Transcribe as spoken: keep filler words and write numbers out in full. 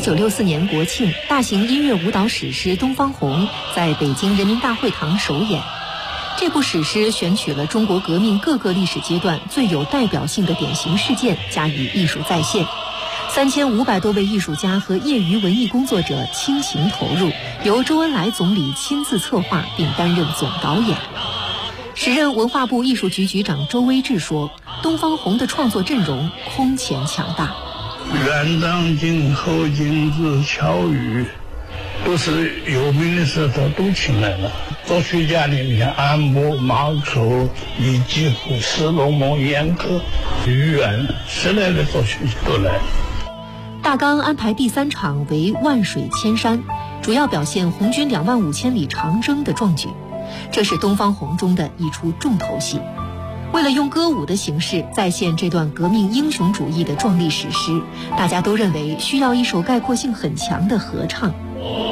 九六四年国庆，大型音乐舞蹈史诗《东方红》在北京人民大会堂首演。这部史诗选取了中国革命各个历史阶段最有代表性的典型事件，加以艺术再现。三千五百多位艺术家和业余文艺工作者倾情投入，由周恩来总理亲自策划并担任总导演。时任文化部艺术局局长周威志说，东方红的创作阵容空前强大。 元张经、后金子、乔羽，都是有名的舌头都请来了。作曲家里面，安摩、马可、李继福、施龙蒙、严苛、于远，十来个作曲家都来了。 大纲安排第三场为万水千山，主要表现红军两万五千里长征的壮举，这是东方红中的一出重头戏。为了用歌舞的形式再现这段革命英雄主义的壮丽史诗，大家都认为需要一首概括性很强的合唱。